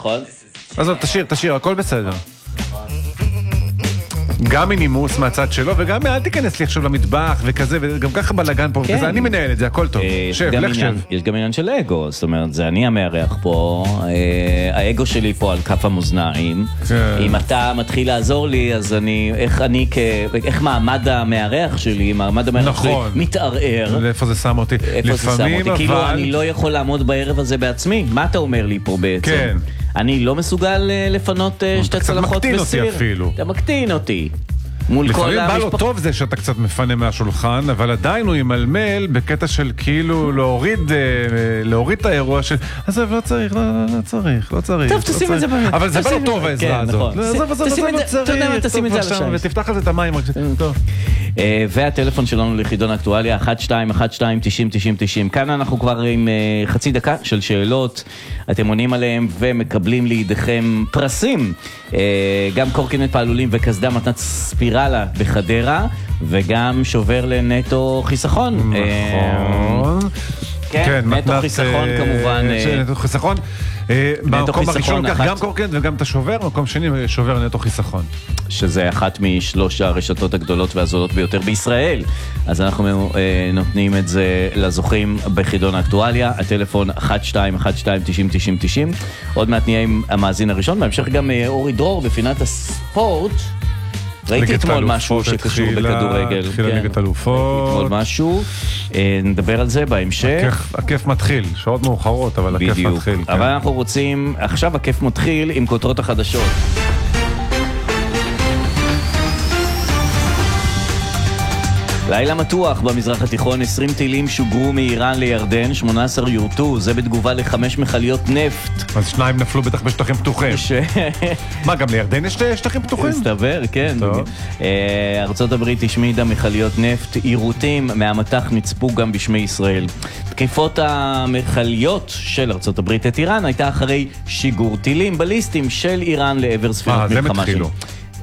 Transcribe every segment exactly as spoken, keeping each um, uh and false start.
נכון. אז תשאיר, תשאיר, הכל בסדר. גם מנימוס מהצד שלו, וגם אל תיכנס לי עכשיו למטבח וכזה, וגם ככה בלגן פה, כן. וזה, אני מנהל את זה, הכל טוב. שב, לך שב. יש גם עניין של אגו, זאת אומרת, זה אני המארח פה, אה, האגו שלי פה על כף המאזניים. כן. אם אתה מתחיל לעזור לי, אז אני, איך אני, כ, איך מעמד המארח שלי, מעמד המארח נכון. שלי מתערער. לאיפה זה שם אותי? איפה זה שם אותי? אבל... כאילו, אני לא יכול לעמוד בערב הזה בעצמי. מה אתה אומר לי פה בעצם? כן. אני לא מסוגל לפנות שתי צלחות בסיר. אתה קצת מקטין אותי אפילו. אתה מקטין אותי. מול כל לפעמים בא לו המשפחה. טוב זה שאתה קצת מפנה מהשולחן, אבל עדיין הוא ימלמל בקטע של כאילו להוריד, להוריד את האירוע של, אז לא צריך, לא, לא צריך, לא צריך. טוב, תשים את זה באמת. אבל זה בא לו טוב העזרה הזאת. תשים את זה, אתה יודע מה, תשים את זה על השם. ותפתח על זה את המים. טוב. והטלפון שלנו לחידון אקטואליה, אחת שתיים אחת שתיים תשעים תשעים תשעים. כאן אנחנו כבר עם חצי דקה של שאלות, אתם עונים עליהם ומקבלים לידיכם פרסים. גם קורקינט פעלולים וכסדה מתנת ספירלה בחדרה, וגם שובר לנטו חיסכון. נכון. כן, נטו חיסכון כמובן. נטו חיסכון. במקום הראשון לוקח גם קורקינט וגם את השובר, במקום שני שובר נטו חיסכון. שזה אחת משלוש הרשתות הגדולות והזולות ביותר בישראל. אז אנחנו נותנים את זה לזוכים בחידון האקטואליה, הטלפון אחת שתיים אחת שתיים תשעים תשעים תשעים. עוד מעט נהיה עם המאזין הראשון, בהמשך גם אורי דרור בפינת הספורט. ראיתי אתמול משהו שקשור בכדורגל. התחילה ליגת אלופות. ראיתי אתמול משהו, נדבר על זה בהמשך. הכיף מתחיל, שעות מאוחרות, אבל הכיף מתחיל. אבל אנחנו רוצים, עכשיו הכיף מתחיל עם כותרות החדשות. לילה מתוח במזרח התיכון, עשרים טילים שוגרו מאיראן לירדן, שמונה עשרה יורטו, זה בתגובה לחמש מכליות נפט. אז שניים נפלו בטח בשטחים פתוחים. ש... מה, גם לירדן יש שטחים פתוחים? מסתבר, כן. ארצות הברית השמידה מכליות נפט, עירותים מהמתח נצפו גם בשמי ישראל. תקיפות המכליות של ארצות הברית את איראן הייתה אחרי שיגור טילים בליסטים של איראן לעבר ספינות מלחמה. אה, זה מתחילו.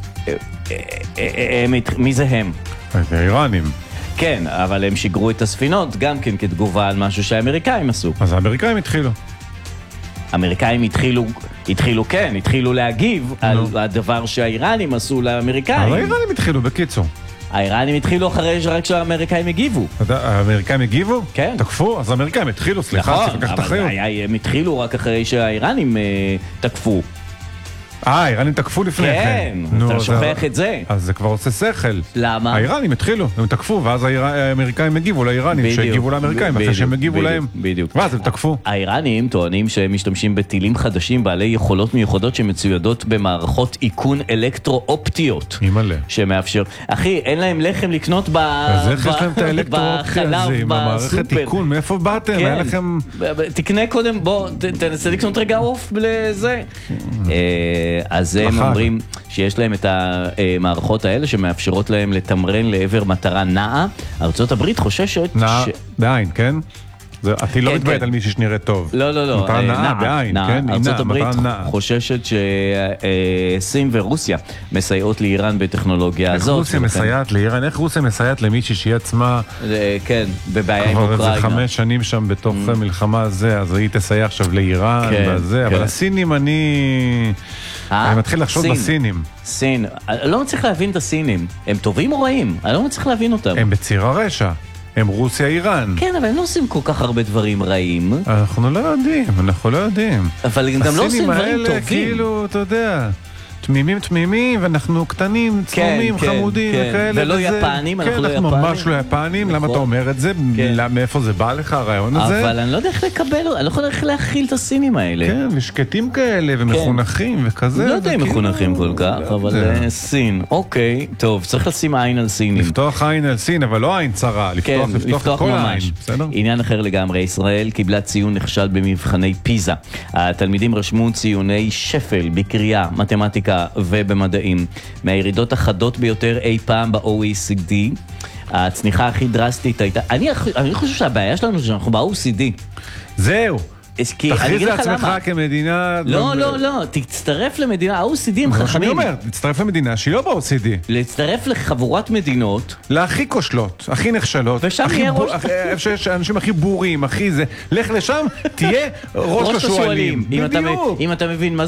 מי זה הם? האיראנים. כן, אבל הם שיגרו את הספינות גם כן כתגובה על משהו שהאמריקאים עשו. אז האמריקאים התחילו. האמריקאים התחילו, התחילו כן, התחילו להגיב על הדבר שהאיראנים עשו לאמריקאים. אבל האיראנים התחילו, בקיצור. האיראנים התחילו אחרי שרק שהאמריקאים הגיבו. האמריקאים הגיבו? כן. תקפו? אז האמריקאים התחילו, סליחה, צריך לקחת אחריות. נכון, אבל הם התחילו רק אחרי שהאיראנים תקפו. אה, האיראנים תקפו לפני כן. כן, אתה שופך את זה. אז זה כבר עושה שכל. למה? האיראנים התחילו, הם תקפו, ואז האמריקאים הגיבו לאיראנים, שהגיבו לאמריקאים, אחרי שהם הגיבו להם. בדיוק. ואז הם תקפו. האיראנים טוענים שהם משתמשים בטילים חדשים, בעלי יכולות מיוחדות שמצוידות במערכות איכון אלקטרו-אופטיות. אימאלה. שמאפשר. אחי, אין להם לחם לקנות ב... אז איך יש להם את האלקטרו-אופטי הזה, עם המערכת איכון? מאיפה באתם? היה לכם... תקנה קודם, בוא, תנסה לקנות רגע עוף לזה. אז הם אומרים שיש להם את המערכות האלה שמאפשרות להם לתמרן לעבר מטרה נעה. ארצות הברית חוששת... נעה בעין, כן? הטיל לא מתבייט על מישהו שנראה טוב. לא, לא, לא. מטרה נעה בעין, כן? ארצות הברית חוששת שסין ורוסיה מסייעות לאיראן בטכנולוגיה הזאת. איך רוסיה מסייעת לאיראן? איך רוסיה מסייעת למישהי שהיא עצמה... כן, בבעיה עם אוקראינה. כבר איזה חמש שנים שם בתוך המלחמה הזה, אז היא תסייע עכשיו לאיראן וזה, אבל הסינים אני... אני מתחיל לחשוב בסינים. סין. אני לא מצליח להבין את הסינים. הם טובים או רעים? אני לא מצליח להבין אותם. הם בציר הרשע. הם רוסיה איראן. כן, אבל הם לא עושים כל כך הרבה דברים רעים. אנחנו לא יודעים, אנחנו לא יודעים. אבל הם גם לא עושים דברים טובים. הסינים האלה, כאילו, אתה יודע, תמימים תמימים, ואנחנו קטנים, צנומים, חמודים וכאלה. ולא יפנים, אנחנו לא יפנים. כן, אנחנו ממש לא יפנים, למה אתה אומר את זה? מאיפה זה בא לך, הרעיון הזה? אבל אני לא יודע איך לקבל, אני לא יכול איך להכיל את הסינים האלה. כן, ושקטים כאלה, ומחונכים, וכזה. לא יודע אם מחונכים כל כך, אבל סין. אוקיי, טוב, צריך לשים עין על סינים. לפתוח עין על סין, אבל לא עין צרה, לפתוח את כל העין, בסדר? עניין אחר לגמרי, ישראל קיבלה ציון נכשל במבחני פיזה. התלמידים רשמו ציוני שפל בקריאה, מתמטיקה ובמדעים. מהירידות החדות ביותר אי פעם ב-O E C D. הצניחה הכי דרסטית הייתה... אני, אני חושב שהבעיה שלנו שאנחנו ב-O E C D. זהו. תכריז לעצמך כמדינה... לא, לא, לא, תצטרף למדינה, ה-O E C D הם חכמים. אני אומר, תצטרף למדינה שהיא לא ב-O E C D. להצטרף לחבורת מדינות. להכי כושלות, הכי נכשלות. ושם יהיה ראש... איפה שיש אנשים הכי בורים, הכי זה. לך לשם, תהיה ראש השואלים. אם אתה מבין מה